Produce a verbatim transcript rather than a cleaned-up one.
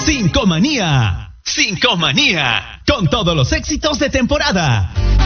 Cinco Manía. Cinco Manía. Con todos los éxitos de temporada.